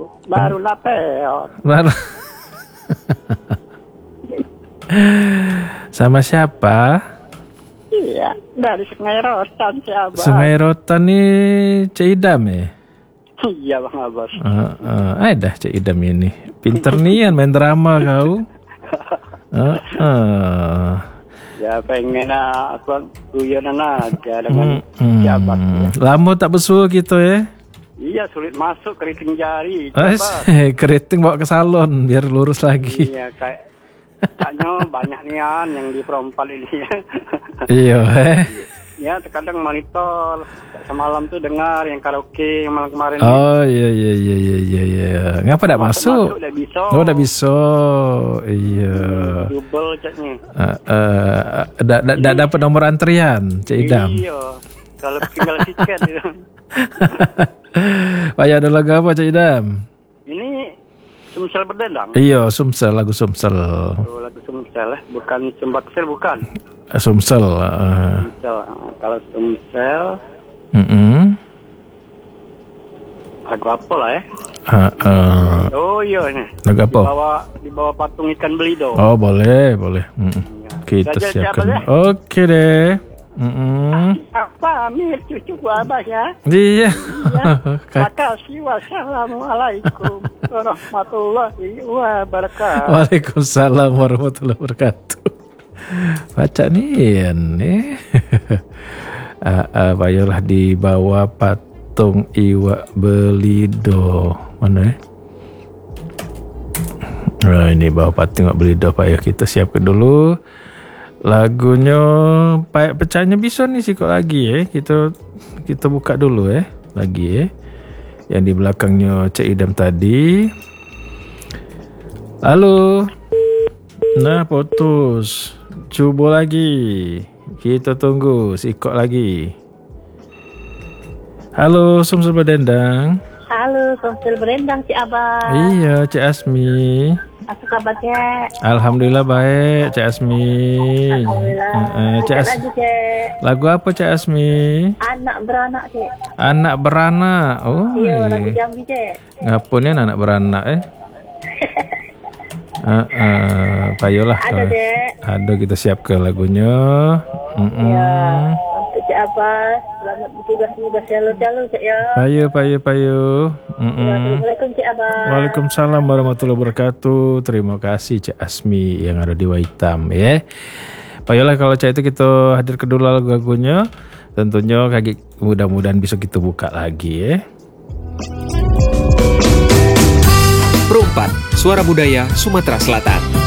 baru lapel. Baru. Sama siapa? Iya, dari Sungai Rotan si Abah. Sungai Rotan nih Cik Idam ya? Iya Bang Abbas. Ada Cik Idam ini. Pinter nian main drama kau. Ya pengen aku guyonan aja dengan si Abah. Lama tak bersuara gitu ya? Iya, sulit masuk keriting jari. Keriting bawa ke salon biar lurus lagi. Iya, kayaknya banyak nian yang di perempal ini. Iya, Ya, terkadang monitor. Semalam tuh dengar yang karaoke yang malam kemarin. Oh iya. Ngapa tak masuk? Udah bisa. Oh, udah bisa. Iya. Double ceknya. Dapat nomor antrian, Cik Idam. Iya. Kalau tinggal tiket gitu. Payah ada lagu apa Cik Idam? Ini Sumsel Berdendang. Iya, Sumsel, lagu Sumsel. Oh, lagu Sumsel bukan Sumbaksel bukan. Sumsel. Sumsel. Kalau Sumsel lagu apa lah ya? Oh iya nih. Lagu apa? Di bawah patung ikan belido. Oh boleh. Kita siapkan. Oke deh. Apa Amir cucu Abah ya? Iya. Makasih. Wassalamualaikum warahmatullahi wabarakatuh. Waalaikumsalam warahmatullahi wabarakatuh. Baca nih. Bayolah di bawah patung iwak belido. Mana ya? Nah, ini bawah patung iwak belido Pak ya, kita siapkan dulu. Lagunya pecahnya bisa nih sih kok lagi ya. Kita buka dulu ya. Lagi ya. Yang di belakangnya Cik Idam tadi. Halo. Nah, putus. Coba lagi. Kita tunggu sikok lagi. Halo, Sumsel Berdendang. Halo, Sumsel Berdendang Cik Abah. Iya, Cik Asmi. Apa kabarnya? Alhamdulillah baik, Cik Asmi. Alhamdulillah. Cik Lagi, Cik. Lagu apa Cik Asmi? Anak beranak, Cik. Anak beranak. Oh. Iya, lagu Jambi, Cik. Ngapunnya anak beranak Payolah. Ada, Cik. Ada, kita siapkan lagunya. Ya, untuk Cik Abah, selamat bertugas semoga selalu Cik ya. Payo. Assalamualaikum Cik Abah. Waalaikumsalam warahmatullahi wabarakatuh. Terima kasih Cik Asmi yang ada di Waitam ya. Payolah kalau Cik itu kita hadir kedua lagunya. Tentunya kaki mudah-mudahan bisa kita buka lagi ya. Perumpat, Suara Budaya Sumatera Selatan.